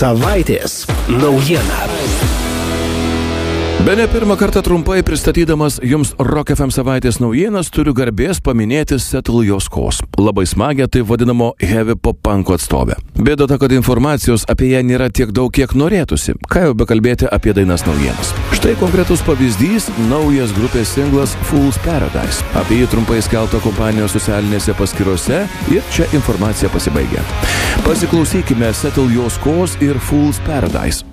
Savaitės naujiena. Bene pirmą kartą trumpai pristatydamas jums Rock FM savaitės naujienas turiu garbės paminėti Settle Your Scores. Labai smagią taip vadinamo heavy pop-punko atstovę. Bėda ta, kad informacijos apie ją nėra tiek daug, kiek norėtųsi. Ką jau bekalbėti apie dainas naujienas. Štai konkretus pavyzdys – naujas grupės singlas Fool's Paradise. Apie jį trumpai skelbta kompanijos socialinėse paskyrose ir čia informacija pasibaigia. Pasiklausykime Settle Your Scores ir Fool's Paradise.